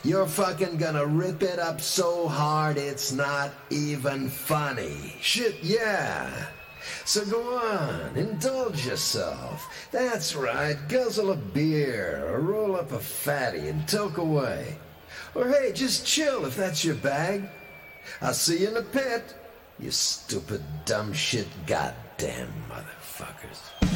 You're fucking gonna rip it up so hard it's not even funny. Shit, yeah. So go on, indulge yourself. That's right, guzzle a beer or roll up a fatty and toke away. Or hey, just chill if that's your bag. I'll see you in the pit, you stupid dumb shit goddamn motherfuckers.